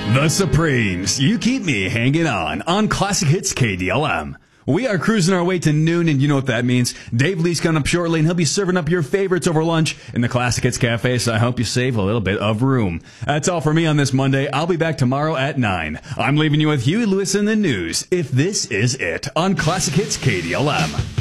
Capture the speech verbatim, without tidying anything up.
The Supremes, You Keep Me Hanging On, on Classic Hits K D L M. We are cruising our way to noon, and you know what that means. Dave Lee's coming up shortly, and he'll be serving up your favorites over lunch in the Classic Hits Cafe, so I hope you save a little bit of room. That's all for me on this Monday. I'll be back tomorrow at nine. I'm leaving you with Huey Lewis in the news, If This Is It, on Classic Hits K D L M.